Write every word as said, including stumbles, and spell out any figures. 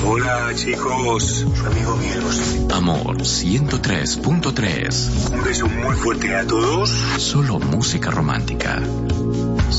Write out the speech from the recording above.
Hola, chicos. Su amigo Miguel. Amor ciento tres punto tres. Un beso muy fuerte a todos. Solo música romántica.